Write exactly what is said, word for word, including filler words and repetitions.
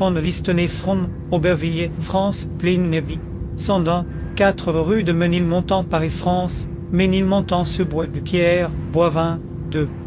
von Listenay-From, Aubervilliers, France, Plaine-Navy, Sandan, quatre rue de Menilmontant, Paris, France, Ménilmontant-sur-Bois-du-Pierre, Boivin, deux.